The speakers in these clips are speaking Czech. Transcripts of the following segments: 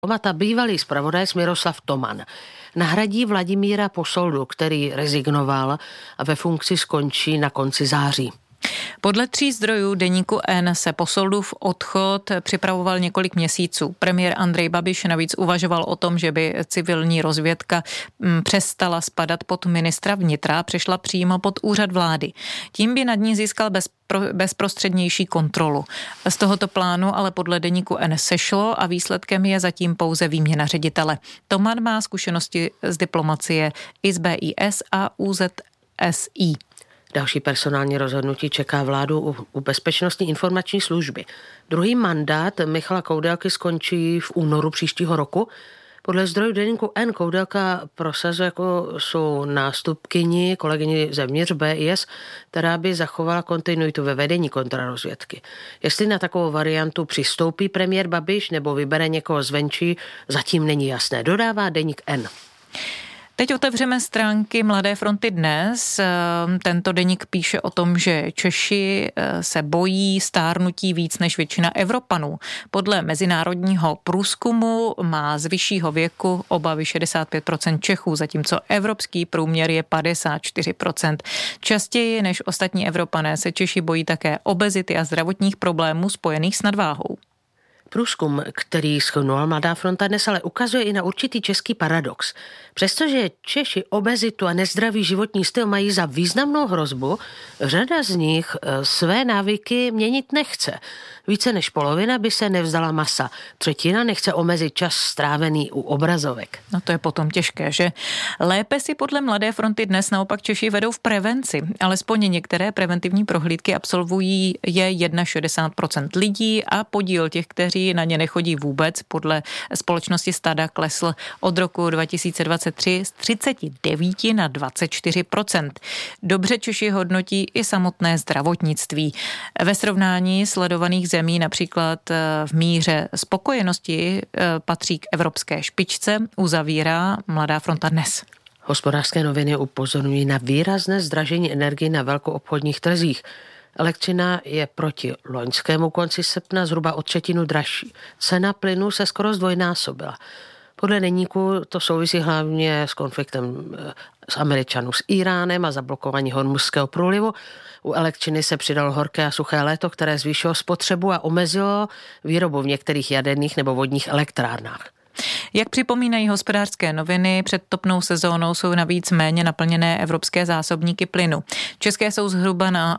A bývalý zpravodaj Miroslav Toman nahradí Vladimíra Posoldu, který rezignoval a ve funkci skončí na konci září. Podle 3 zdrojů deníku N se Posoldův odchod připravoval několik měsíců. Premiér Andrej Babiš navíc uvažoval o tom, že by civilní rozvědka přestala spadat pod ministra vnitra a přešla přímo pod úřad vlády. Tím by nad ní získal bezprostřednější kontrolu. Z tohoto plánu ale podle deníku N sešlo a výsledkem je zatím pouze výměna ředitele. Toman má zkušenosti z diplomacie i z BIS a ÚZSI. Další personální rozhodnutí čeká vládu u Bezpečnostní informační služby. Druhý mandát Michala Koudelky skončí v únoru příštího roku. Podle zdrojů deníku N Koudelka prosazuje jako svou nástupkyni kolegyni zevnitř BIS, která by zachovala kontinuitu ve vedení kontrarozvědky. Jestli na takovou variantu přistoupí premiér Babiš nebo vybere někoho zvenčí, zatím není jasné, dodává deník N. Teď otevřeme stránky Mladé fronty Dnes. Tento deník píše o tom, že Češi se bojí stárnutí víc než většina Evropanů. Podle mezinárodního průzkumu má z vyššího věku obavy 65% Čechů, zatímco evropský průměr je 54%. Častěji než ostatní Evropané se Češi bojí také obezity a zdravotních problémů spojených s nadváhou. Průzkum, který shrnula Mladá fronta Dnes, ale ukazuje i na určitý český paradox. Přestože Češi obezitu a nezdravý životní styl mají za významnou hrozbu, řada z nich své návyky měnit nechce. Více než polovina by se nevzdala masa. Třetina nechce omezit čas strávený u obrazovek. No to je potom těžké, že? Lépe si podle Mladé fronty Dnes naopak Češi vedou v prevenci. Alespoň některé preventivní prohlídky absolvují je 61% lidí a podíl těch, kteří na ně nechodí vůbec, podle společnosti Stada klesl od roku 2023 z 39 na 24%. Dobře Češi hodnotí i samotné zdravotnictví. Ve srovnání sledovaných zemí, například v míře spokojenosti, patří k evropské špičce, uzavírá Mladá fronta Dnes. Hospodářské noviny upozorňují na výrazné zdražení energie na velkoobchodních trzích. Elektřina je proti loňskému konci srpna zhruba o 1/3 dražší. Cena plynu se skoro zdvojnásobila. Podle deníku to souvisí hlavně s konfliktem s Američanů s Iránem a zablokování Hormuzského průlivu. U elektřiny se přidalo horké a suché léto, které zvýšilo spotřebu a omezilo výrobu v některých jaderných nebo vodních elektrárnách. Jak připomínají Hospodářské noviny, před topnou sezónou jsou navíc méně naplněné evropské zásobníky plynu. České jsou zhruba na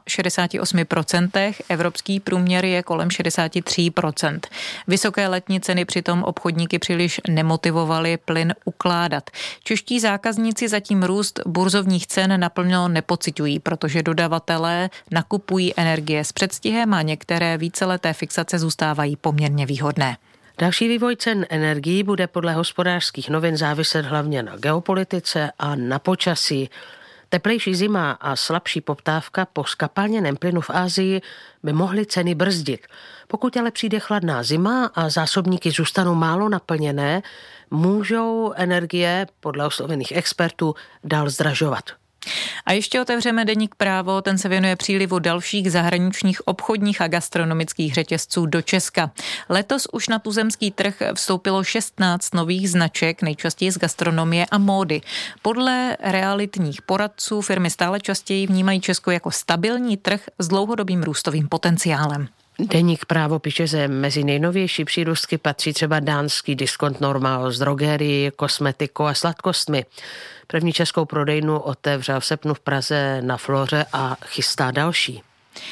68%, evropský průměr je kolem 63%. Vysoké letní ceny přitom obchodníky příliš nemotivovaly plyn ukládat. Čeští zákazníci zatím růst burzovních cen naplno nepociťují, protože dodavatelé nakupují energie s předstihem a některé víceleté fixace zůstávají poměrně výhodné. Další vývoj cen energií bude podle Hospodářských novin záviset hlavně na geopolitice a na počasí. Teplejší zima a slabší poptávka po zkapalněném plynu v Asii by mohly ceny brzdit. Pokud ale přijde chladná zima a zásobníky zůstanou málo naplněné, můžou energie podle oslovených expertů dál zdražovat. A ještě otevřeme deník Právo, ten se věnuje přílivu dalších zahraničních obchodních a gastronomických řetězců do Česka. Letos už na tuzemský trh vstoupilo 16 nových značek, nejčastěji z gastronomie a módy. Podle realitních poradců firmy stále častěji vnímají Česko jako stabilní trh s dlouhodobým růstovým potenciálem. Deník Právo píše, že mezi nejnovější přírůstky patří třeba dánský diskont Normal s drogerii, kosmetikou a sladkostmi. První českou prodejnu otevřel v srpnu v Praze na Floře a chystá další.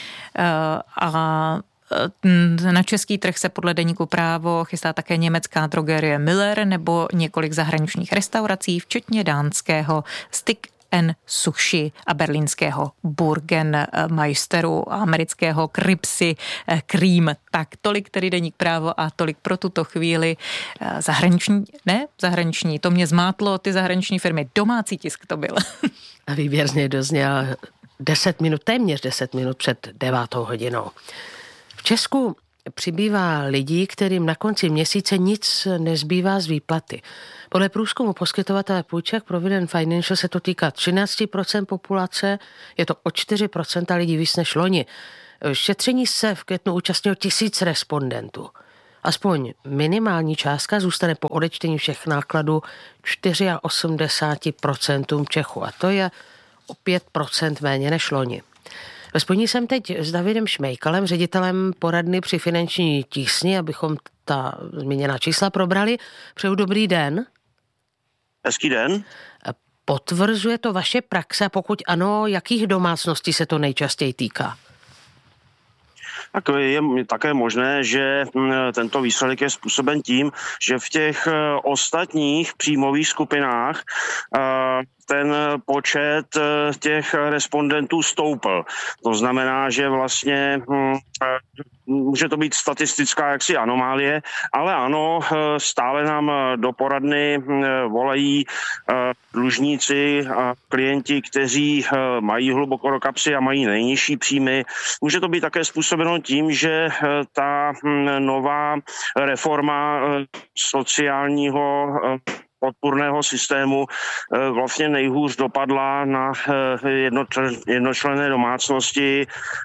Na český trh se podle deníku Právo chystá také německá drogerie Müller nebo několik zahraničních restaurací, včetně dánského Stick and Sushi a berlínského Burgenmeisteru a amerického Kripsy Cream. Tak tolik tedy deník Právo a tolik pro tuto chvíli zahraniční, to mě zmátlo, ty zahraniční firmy, domácí tisk to byl. A výběr z něj dozněl téměř 10 minut před 9 hodinou. V Česku přibývá lidí, kterým na konci měsíce nic nezbývá z výplaty. Podle průzkumu poskytovatele půjček Provident Financial se to týká 13% populace, je to o 4% lidí víc než loni. Šetření se v květnu účastnilo 1000 respondentů. Aspoň minimální částka zůstane po odečtení všech nákladů 84% Čechů a to je o 5% méně než loni. Ve spojení jsem teď s Davidem Šmejkalem, ředitelem poradny při finanční tísni, abychom ta zmíněná čísla probrali. Přeju dobrý den. Hezký den. Potvrzuje to vaše praxe? Pokud ano, jakých domácností se to nejčastěji týká? Tak je také možné, že tento výsledek je způsoben tím, že v těch ostatních příjmových skupinách ten počet těch respondentů stoupl. To znamená, že vlastně může to být statistická jaksi anomálie, ale ano, stále nám do poradny volají dlužníci a klienti, kteří mají hluboko do kapsy a mají nejnižší příjmy. Může to být také způsobeno tím, že ta nová reforma sociálního podpůrného systému vlastně nejhůř dopadla na jednočlenné domácnosti,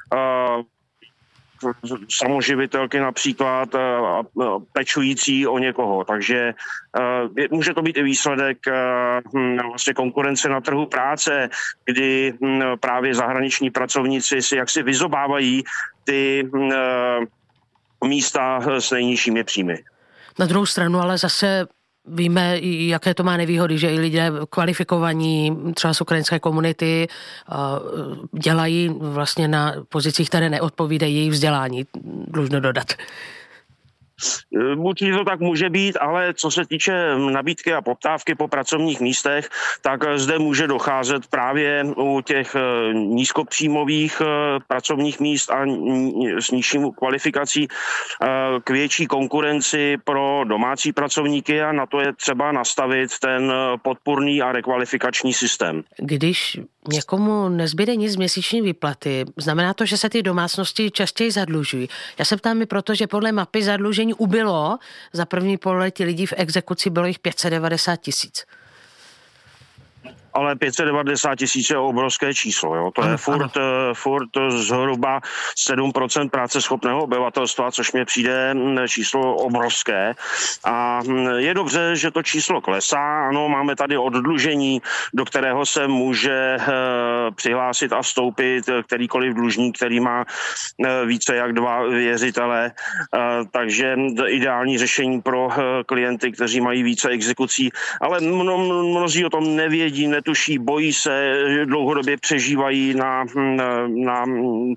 samoživitelky například, pečující o někoho. Takže může to být i výsledek vlastně konkurence na trhu práce, kdy právě zahraniční pracovníci si jaksi vyzobávají ty místa s nejnižšími příjmy. Na druhou stranu ale zase víme, jaké to má nevýhody, že i lidé kvalifikovaní třeba z ukrajinské komunity dělají vlastně na pozicích, které neodpovídají jejich vzdělání, dlužno dodat. Určitě to tak může být, ale co se týče nabídky a poptávky po pracovních místech, tak zde může docházet právě u těch nízkopříjmových pracovních míst a s nižší kvalifikací k větší konkurenci pro domácí pracovníky a na to je třeba nastavit ten podpůrný a rekvalifikační systém. Když někomu nezbyde nic z měsíční výplaty, znamená to, že se ty domácnosti častěji zadlužují. Já se ptám i proto, že podle mapy zadlužení ubylo, za první pololetí lidí v exekuci bylo jich 590 000. Ale 590 000 je obrovské číslo. Jo? To je furt zhruba 7% práceschopného obyvatelstva, což mi přijde číslo obrovské. A je dobře, že to číslo klesá. Ano, máme tady oddlužení, do kterého se může přihlásit a vstoupit kterýkoliv dlužník, který má více jak 2 věřitele. Takže ideální řešení pro klienty, kteří mají více exekucí. Ale mnozí o tom nevědí, netuší, bojí se, dlouhodobě přežívají na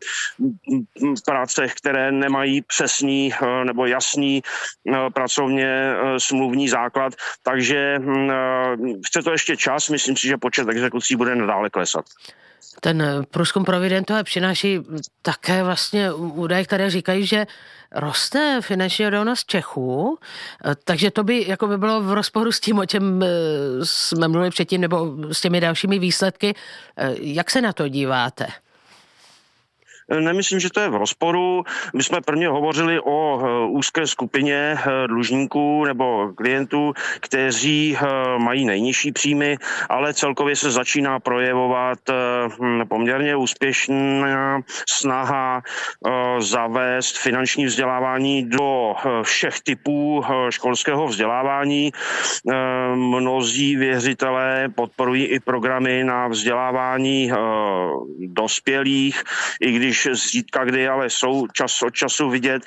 prácech, které nemají přesný nebo jasný pracovně smluvní základ. Takže chce to ještě čas, myslím si, že počet exekucí bude nadále klesat. Ten průzkum Providentové přináší také vlastně údaje, které říkají, že roste finanční odolnost Čechů, takže to by jako by bylo v rozporu s tím, o čem jsme mluvili předtím, nebo s těmi dalšími výsledky. Jak se na to díváte? Nemyslím, že to je v rozporu. My jsme prvně hovořili o úzké skupině dlužníků nebo klientů, kteří mají nejnižší příjmy, ale celkově se začíná projevovat poměrně úspěšná snaha zavést finanční vzdělávání do všech typů školského vzdělávání. Mnozí věřitelé podporují i programy na vzdělávání dospělých, i když zřídka kdy, ale jsou čas od času vidět.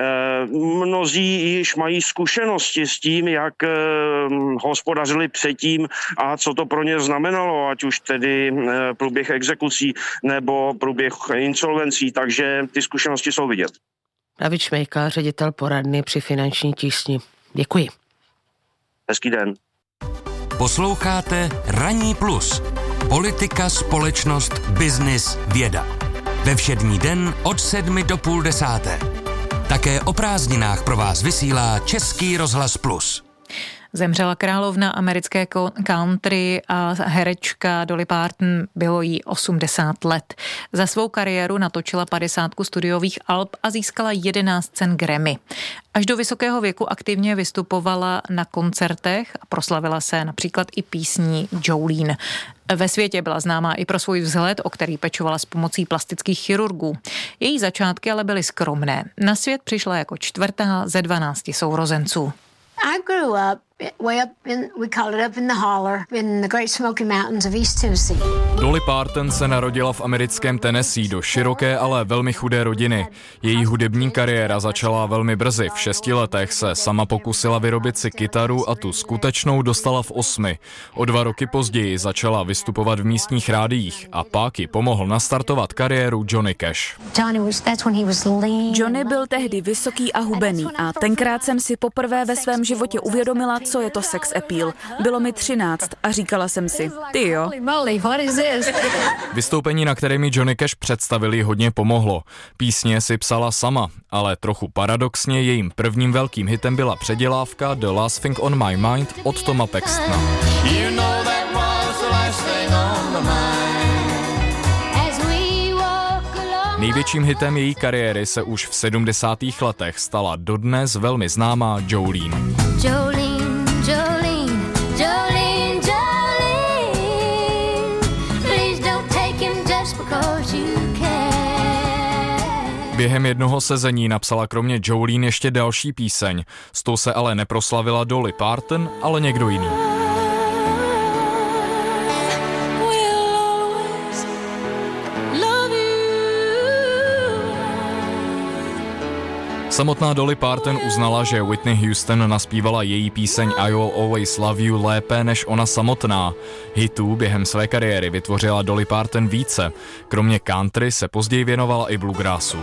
Mnozí již mají zkušenosti s tím, jak hospodařili předtím a co to pro ně znamenalo, ať už tedy průběh exekucí nebo průběh insolvencí, takže ty zkušenosti jsou vidět. David Šmejkal, ředitel poradny při finanční tísni. Děkuji. Hezký den. Posloucháte Ranní plus. Politika, společnost, biznis, věda. Ve všední den od 7 do 9:30. Také o prázdninách pro vás vysílá Český rozhlas Plus. Zemřela královna americké country a herečka Dolly Parton, bylo jí 80 let. Za svou kariéru natočila 50 studiových alb a získala 11 cen Grammy. Až do vysokého věku aktivně vystupovala na koncertech a proslavila se například i písní Jolene. Ve světě byla známá i pro svůj vzhled, o který pečovala s pomocí plastických chirurgů. Její začátky ale byly skromné. Na svět přišla jako čtvrtá ze 12 sourozenců. I grew up way up we call it up in the holler, in the Great Smoky Mountains of East Tennessee. Dolly Parton se narodila v americkém Tennessee do široké, ale velmi chudé rodiny. Její hudební kariéra začala velmi brzy. V 6 letech se sama pokusila vyrobit si kytaru a tu skutečnou dostala v 8. O 2 roky později začala vystupovat v místních rádiích a pak ji pomohl nastartovat kariéru Johnny Cash. Johnny byl tehdy vysoký a hubený a tenkrát jsem si poprvé ve svém životě uvědomila, co je to sex appeal. Bylo mi 13 a říkala jsem si, ty jo. Vystoupení, na které mi Johnny Cash představili, hodně pomohlo. Písně si psala sama, ale trochu paradoxně jejím prvním velkým hitem byla předělávka The Last Thing on My Mind od Toma Paxtona. Největším hitem její kariéry se už v 70. letech stala dodnes velmi známá Jolene. Během jednoho sezení napsala kromě Jolene ještě další píseň. S tou se ale neproslavila Dolly Parton, ale někdo jiný. Samotná Dolly Parton uznala, že Whitney Houston naspívala její píseň I Will Always Love You lépe než ona samotná. Hitů během své kariéry vytvořila Dolly Parton více. Kromě country se později věnovala i bluegrassu.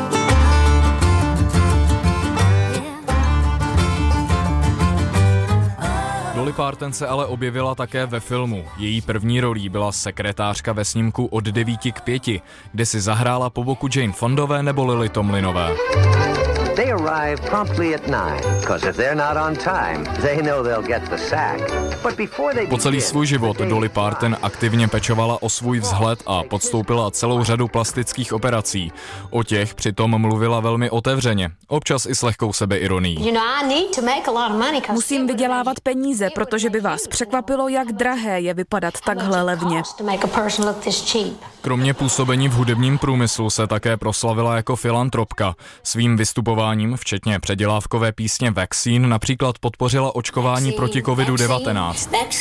Dolly Parton se ale objevila také ve filmu. Její první rolí byla sekretářka ve snímku Od 9 k 5, kde si zahrála po boku Jane Fondové nebo Lily Tomlinové. They arrive promptly at 9, because if they're not on time, they know they'll get the sack. But before they Po celý svůj život Dolly Parton aktivně pečovala o svůj vzhled a podstoupila celou řadu plastických operací. O těch přitom mluvila velmi otevřeně, občas i s lehkou sebeironií. Musím vydělávat peníze, protože by vás překvapilo, jak drahé je vypadat takhle levně. Kromě působení v hudebním průmyslu se také proslavila jako filantropka. Svým vystupováním, včetně předělávkové písně Vaccine, například podpořila očkování proti COVID-19.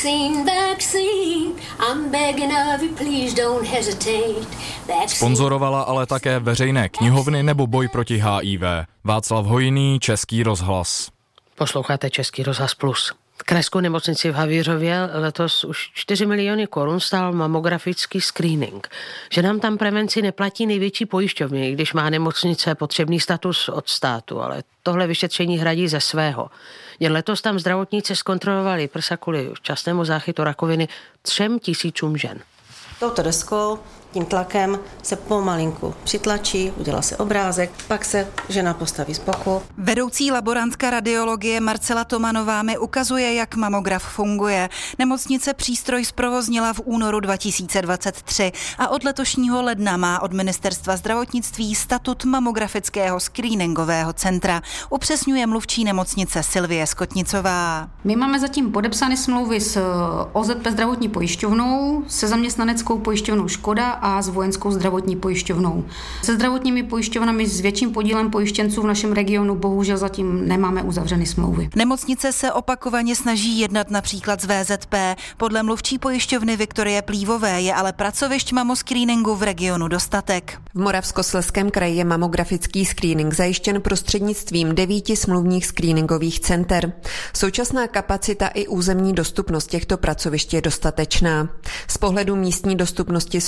Sponzorovala ale také veřejné knihovny nebo boj proti HIV. Václav Hojný, Český rozhlas. Posloucháte Český rozhlas Plus. Krajskou nemocnici v Havířově letos už 4 miliony korun stál mamografický screening. Že nám tam prevenci neplatí největší pojišťovny, když má nemocnice potřebný status od státu, ale tohle vyšetření hradí ze svého. Jen letos tam zdravotníci zkontrolovali prsa kvůli včasnému záchytu rakoviny 3 000 žen. Touto deskou, tím tlakem se pomalinku přitlačí, udělá se obrázek, pak se žena postaví z boku. Vedoucí laborantka radiologie Marcela Tomanová mi ukazuje, jak mamograf funguje. Nemocnice přístroj zprovoznila v únoru 2023 a od letošního ledna má od Ministerstva zdravotnictví statut mamografického screeningového centra. Upřesňuje mluvčí nemocnice Silvie Skotnicová. My máme zatím podepsány smlouvy s OZP zdravotní pojišťovnou, se zaměstnaneckou pojišťovnou Škoda a s vojenskou zdravotní pojišťovnou. Se zdravotními pojišťovnami s větším podílem pojištěnců v našem regionu bohužel zatím nemáme uzavřeny smlouvy. Nemocnice se opakovaně snaží jednat například s VZP. Podle mluvčí pojišťovny Viktorie Plívové je ale pracovišť mamoscreeningu v regionu dostatek. V Moravskoslezském kraji je mamografický screening zajištěn prostřednictvím 9 smluvních screeningových center. Současná kapacita i územní dostupnost těchto pracovišť je dostatečná. Z pohledu místní dostupnosti jsou obyvatelé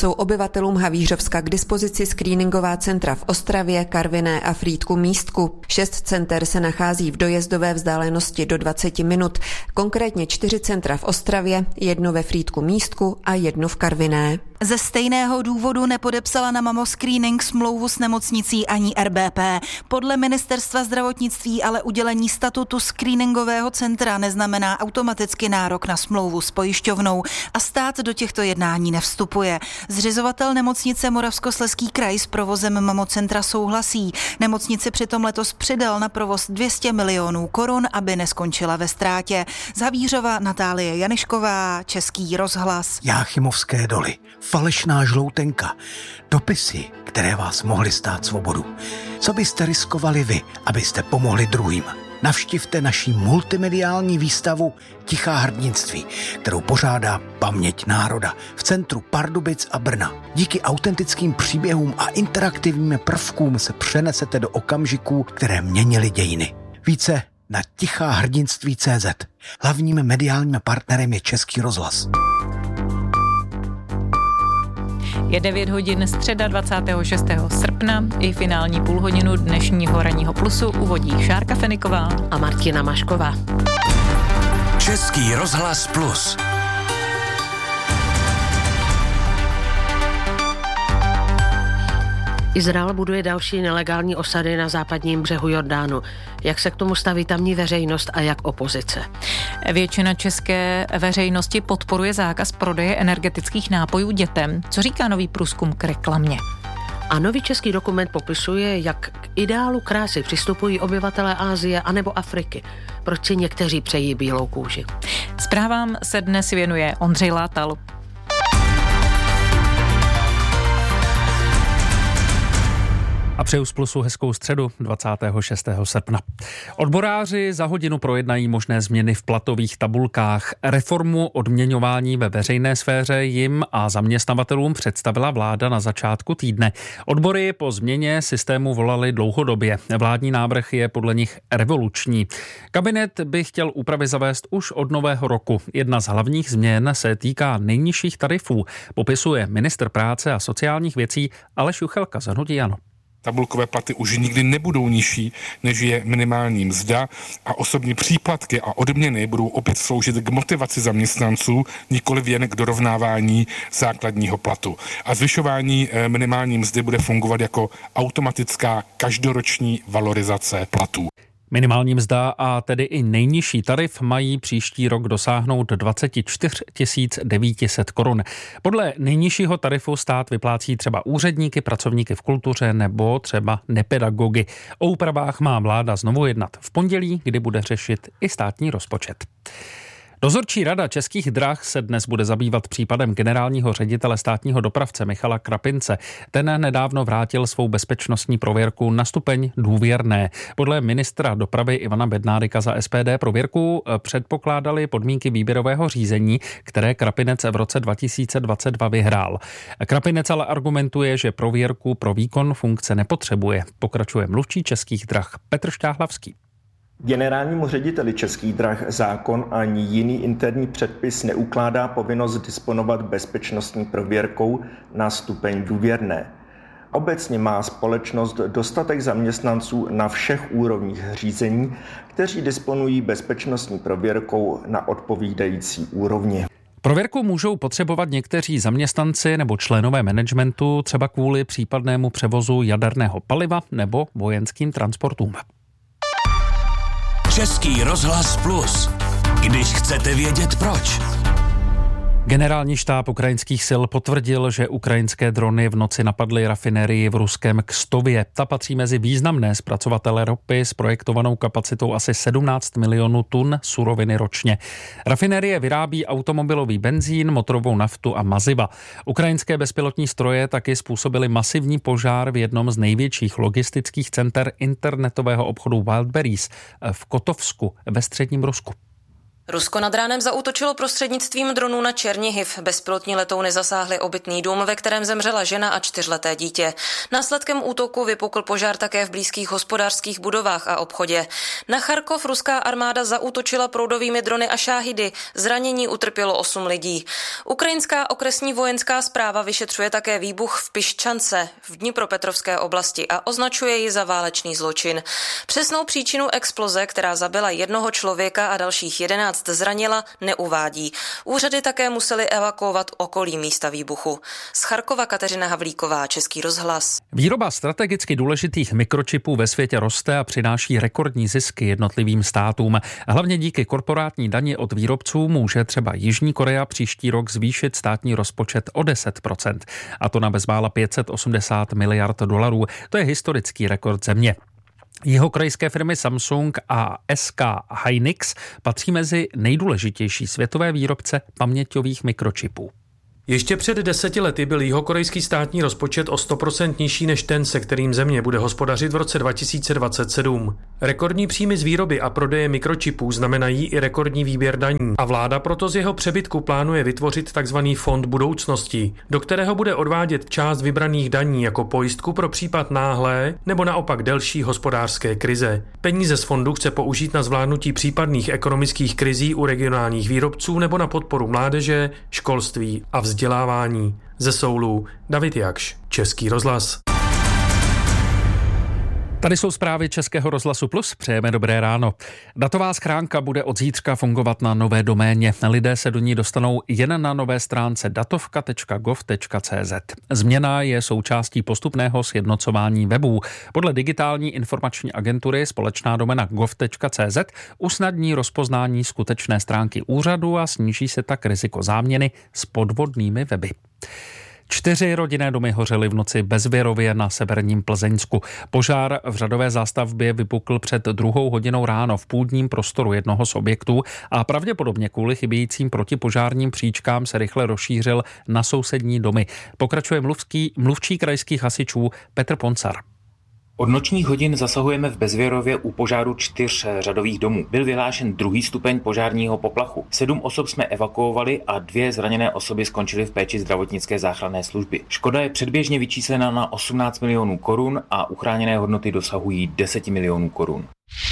obyvatelům Havířovska k dispozici screeningová centra v Ostravě, Karviné a Frýdku-Místku. 6 center se nachází v dojezdové vzdálenosti do 20 minut, konkrétně 4 centra v Ostravě, 1 ve Frýdku-Místku a 1 v Karviné. Ze stejného důvodu nepodepsala na mamoscreening smlouvu s nemocnicí ani RBP. Podle ministerstva zdravotnictví ale udělení statutu screeningového centra neznamená automaticky nárok na smlouvu s pojišťovnou a stát do těchto jednání nevstupuje. Zřizovatel nemocnice Moravskoslezský kraj s provozem mamocentra souhlasí. Nemocnici přitom letos přidal na provoz 200 milionů korun, aby neskončila ve ztrátě. Z Havířova Natálie Janišková, Český rozhlas. Jáchymovské Doly. Falešná žloutenka. Dopisy, které vás mohly stát svobodu. Co byste riskovali vy, abyste pomohli druhým? Navštivte naši multimediální výstavu Tichá hrdinství, kterou pořádá Paměť národa v centru Pardubic a Brna. Díky autentickým příběhům a interaktivním prvkům se přenesete do okamžiků, které měnily dějiny. Více na ticháhrdinství.cz. Hlavním mediálním partnerem je Český rozhlas. Je 9 hodin, středa 26. srpna, i finální půlhodinu dnešního ranního plusu uvodí Šárka Feniková a Martina Mašková. Český rozhlas plus. Izrael buduje další nelegální osady na západním břehu Jordánu. Jak se k tomu staví tamní veřejnost a jak opozice? Většina české veřejnosti podporuje zákaz prodeje energetických nápojů dětem. Co říká nový průzkum k reklamě? A nový český dokument popisuje, jak k ideálu krásy přistupují obyvatelé Asie anebo Afriky. Proč si někteří přejí bílou kůži? Zprávám se dnes věnuje Ondřej Látal. A přeju z Plusu hezkou středu 26. srpna. Odboráři za hodinu projednají možné změny v platových tabulkách. Reformu odměňování ve veřejné sféře jim a zaměstnavatelům představila vláda na začátku týdne. Odbory po změně systému volali dlouhodobě. Vládní návrh je podle nich revoluční. Kabinet by chtěl úpravy zavést už od nového roku. Jedna z hlavních změn se týká nejnižších tarifů, popisuje ministr práce a sociálních věcí Aleš Juchelka z hnutí ANO. Tabulkové platy už nikdy nebudou nižší, než je minimální mzda a osobní příplatky a odměny budou opět sloužit k motivaci zaměstnanců, nikoliv jen k dorovnávání základního platu. A zvyšování minimální mzdy bude fungovat jako automatická každoroční valorizace platů. Minimální mzda a tedy i nejnižší tarif mají příští rok dosáhnout 24 900 korun. Podle nejnižšího tarifu stát vyplácí třeba úředníky, pracovníky v kultuře nebo třeba nepedagogy. O úpravách má vláda znovu jednat v pondělí, kdy bude řešit i státní rozpočet. Dozorčí rada Českých drah se dnes bude zabývat případem generálního ředitele státního dopravce Michala Krapince. Ten nedávno vrátil svou bezpečnostní prověrku na stupeň důvěrné. Podle ministra dopravy Ivana Bednárika za SPD prověrku předpokládali podmínky výběrového řízení, které Krapinec v roce 2022 vyhrál. Krapinec ale argumentuje, že prověrku pro výkon funkce nepotřebuje. Pokračuje mluvčí Českých drah Petr Štáhlavský. Generálnímu řediteli Českých drah zákon ani jiný interní předpis neukládá povinnost disponovat bezpečnostní prověrkou na stupeň důvěrné. Obecně má společnost dostatek zaměstnanců na všech úrovních řízení, kteří disponují bezpečnostní prověrkou na odpovídající úrovni. Prověrku můžou potřebovat někteří zaměstnanci nebo členové managementu, třeba kvůli případnému převozu jaderného paliva nebo vojenským transportům. Český rozhlas plus. Když chcete vědět proč. Generální štáb ukrajinských sil potvrdil, že ukrajinské drony v noci napadly rafinérii v ruském Kstově. Ta patří mezi významné zpracovatele ropy s projektovanou kapacitou asi 17 milionů tun suroviny ročně. Rafinérie vyrábí automobilový benzín, motorovou naftu a maziva. Ukrajinské bezpilotní stroje taky způsobily masivní požár v jednom z největších logistických center internetového obchodu Wildberries v Kotovsku ve středním Rusku. Rusko nad ránem zaútočilo prostřednictvím dronů na Černihiv. Bezpilotní letouny zasáhly obytný dům, ve kterém zemřela žena a 4leté dítě. Následkem útoku vypukl požár také v blízkých hospodářských budovách a obchodě. Na Charkov ruská armáda zaútočila proudovými drony a šáhidy. Zranění utrpělo 8 lidí. Ukrajinská okresní vojenská správa vyšetřuje také výbuch v Piščance v Dnipropetrovské oblasti a označuje ji za válečný zločin. Přesnou příčinu exploze, která zabila jednoho člověka a dalších 11 zranila, neuvádí. Úřady také musely evakuovat okolí místa výbuchu. Z Charkova Kateřina Havlíková, Český rozhlas. Výroba strategicky důležitých mikročipů ve světě roste a přináší rekordní zisky jednotlivým státům. Hlavně díky korporátní dani od výrobců může třeba Jižní Korea příští rok zvýšit státní rozpočet o 10%. A to na bezmála 580 miliard dolarů. To je historický rekord země. Jihokorejské firmy Samsung a SK Hynix patří mezi nejdůležitější světové výrobce paměťových mikročipů. Ještě před 10 lety byl jihokorejský státní rozpočet o 100% nižší než ten, se kterým země bude hospodařit v roce 2027. Rekordní příjmy z výroby a prodeje mikročipů znamenají i rekordní výběr daní a vláda proto z jeho přebytku plánuje vytvořit tzv. Fond budoucnosti, do kterého bude odvádět část vybraných daní jako pojistku pro případ náhlé nebo naopak delší hospodářské krize. Peníze z fondu chce použít na zvládnutí případných ekonomických krizí u regionálních výrobců nebo na podporu mládeže, školství a vzdělávání. Ze Soulu David Jakš, Český rozhlas. Tady jsou zprávy Českého rozhlasu Plus. Přejeme dobré ráno. Datová schránka bude od zítřka fungovat na nové doméně. Lidé se do ní dostanou jen na nové stránce datovka.gov.cz. Změna je součástí postupného sjednocování webů. Podle digitální informační agentury společná domena gov.cz usnadní rozpoznání skutečné stránky úřadu a sníží se tak riziko záměny s podvodnými weby. 4 rodinné domy hořely v noci bezvěrově na severním Plzeňsku. Požár v řadové zástavbě vypukl před 2 hodinou ráno v půdním prostoru jednoho z objektů a pravděpodobně kvůli chybějícím protipožárním příčkám se rychle rozšířil na sousední domy. Pokračuje mluvčí krajských hasičů Petr Poncar. Od nočních hodin zasahujeme v Bezvěrově u požáru 4 řadových domů. Byl vyhlášen 2. stupeň požárního poplachu. 7 osob jsme evakuovali a 2 zraněné osoby skončily v péči zdravotnické záchranné služby. Škoda je předběžně vyčíslena na 18 milionů korun a uchráněné hodnoty dosahují 10 milionů korun.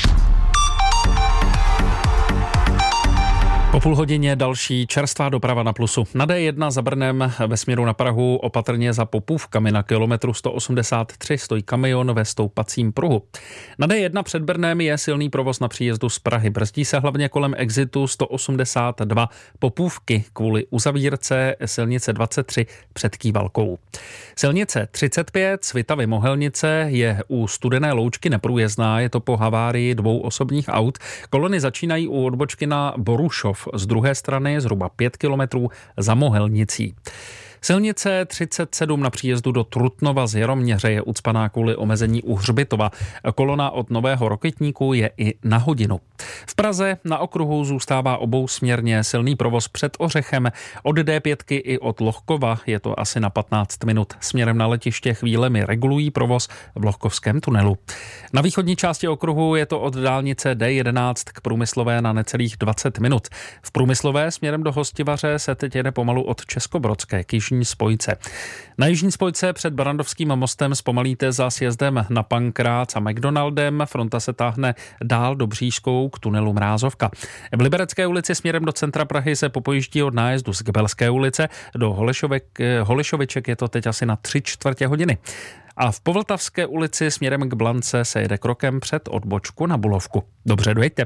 Po půl hodině další čerstvá doprava na Plusu. Na D1 za Brnem ve směru na Prahu opatrně za Popůvkami na kilometru 183 stojí kamion ve stoupacím pruhu. Na D1 před Brnem je silný provoz na příjezdu z Prahy. Brzdí se hlavně kolem exitu 182 Popůvky kvůli uzavírce silnice 23 před Kývalkou. Silnice 35 Svitavy Mohelnice je u Studené Loučky neprůjezdná, je to po havárii 2 osobních aut. Kolony začínají u odbočky na Borušov. Z druhé strany zhruba 5 kilometrů za Mohelnicí. Silnice 37 na příjezdu do Trutnova z Jaroměře je ucpaná kvůli omezení u Hřbitova. Kolona od Nového Rokitníku je i na hodinu. V Praze na okruhu zůstává obousměrně silný provoz před Ořechem. Od D5 i od Lohkova je to asi na 15 minut. Směrem na letiště chvílemi regulují provoz v Lohkovském tunelu. Na východní části okruhu je to od dálnice D11 k Průmyslové na necelých 20 minut. V Průmyslové směrem do Hostivaře se teď jede pomalu od Českobrodské k jižní spojce. Na jižní spojce před Barandovským mostem zpomalíte za sjezdem na Pankrác a McDonaldem. Fronta se táhne dál do Břížskou k tunelu Mrázovka. V Liberecké ulici směrem do centra Prahy se popojíždí od nájezdu z Kbelské ulice do Holešoviček je to teď asi na 3/4 hodiny. A v Povltavské ulici směrem k Blance se jede krokem před odbočku na Bulovku. Dobře, dojďte.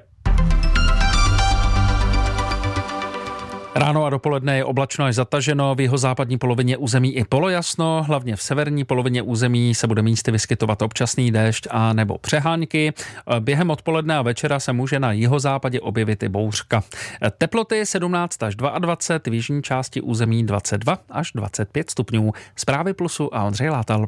Ráno a dopoledne je oblačno až zataženo, v jihozápadní polovině území i polojasno, hlavně v severní polovině území se bude místy vyskytovat občasný déšť a nebo přehánky. Během odpoledne a večera se může na jihozápadě objevit i bouřka. Teploty 17 až 22, v jižní části území 22 až 25 stupňů. Zprávy Plusu a Ondřej Látal.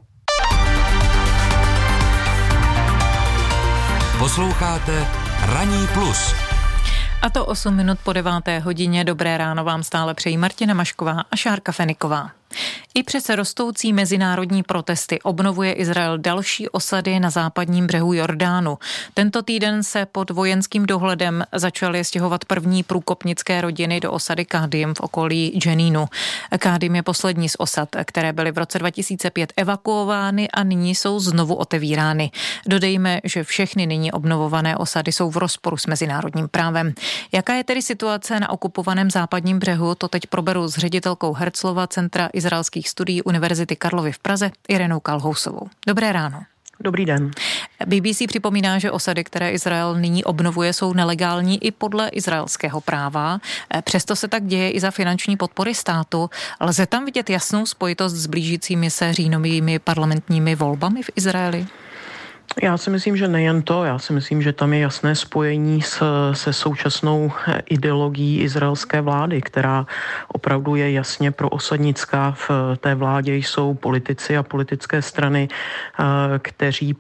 Posloucháte Ranní plus. A to 8 minut po 9. hodině. Dobré ráno vám stále přejí Martina Mašková a Šárka Feniková. I přes rostoucí mezinárodní protesty obnovuje Izrael další osady na západním břehu Jordánu. Tento týden se pod vojenským dohledem začaly stěhovat první průkopnické rodiny do osady Kádim v okolí Dženínu. Kádim je poslední z osad, které byly v roce 2005 evakuovány a nyní jsou znovu otevírány. Dodejme, že všechny nyní obnovované osady jsou v rozporu s mezinárodním právem. Jaká je tedy situace na okupovaném západním břehu, to teď proberu s ředitelkou Herzlova Centra izraelských studií Univerzity Karlovy v Praze Irenou Kalhousovou. Dobré ráno. Dobrý den. BBC připomíná, že osady, které Izrael nyní obnovuje, jsou nelegální i podle izraelského práva. Přesto se tak děje i za finanční podpory státu. Lze tam vidět jasnou spojitost s blížícími se říjnovými parlamentními volbami v Izraeli? Já si myslím, že nejen to. Já si myslím, že tam je jasné spojení se současnou ideologií izraelské vlády, která opravdu je jasně proosadnická. V té vládě jsou politici a politické strany, kteří